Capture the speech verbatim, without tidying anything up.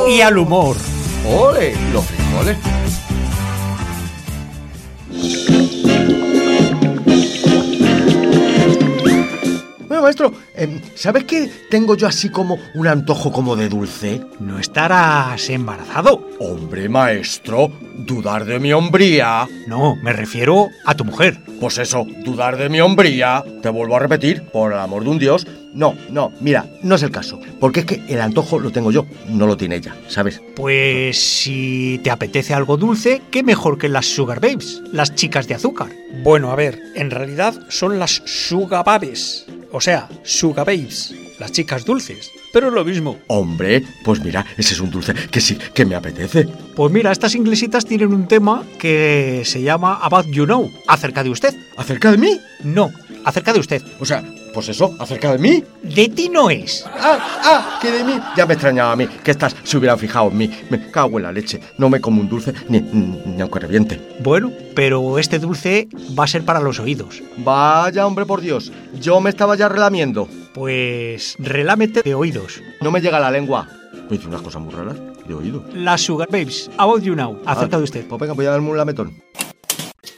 y al humor. ¡Ole! Los frijoles. Bueno, maestro, eh, ¿sabes qué tengo yo así como un antojo como de dulce? ¿No estarás embarazado? Hombre, maestro, dudar de mi hombría. No, me refiero a tu mujer. Pues eso, dudar de mi hombría. Te vuelvo a repetir, por el amor de un Dios. No, no, mira, no es el caso. Porque es que el antojo lo tengo yo, no lo tiene ella, ¿sabes? Pues si te apetece algo dulce, qué mejor que las Sugar Babes, las chicas de azúcar. Bueno, a ver, en realidad son las Sugar Babes, o sea, Sugar Babes, las chicas dulces, pero es lo mismo. Hombre, pues mira, ese es un dulce que sí, que me apetece. Pues mira, estas inglesitas tienen un tema que se llama About You Know, acerca de usted. ¿Acerca de mí? No, acerca de usted. O sea, pues eso, ¿acerca de mí? De ti no es. Ah, ah, que de mí. Ya me extrañaba a mí que estas se hubieran fijado en mí. Me cago en la leche. No me como un dulce ni, ni aunque reviente. Bueno, pero este dulce va a ser para los oídos. Vaya, hombre, por Dios. Yo me estaba ya relamiendo. Pues relámete de oídos. No me llega la lengua. Me dice unas cosas muy raras de oído. Las Sugar Babes, About You Now, acerca ah, de usted. Pues venga, voy a darme un lametón.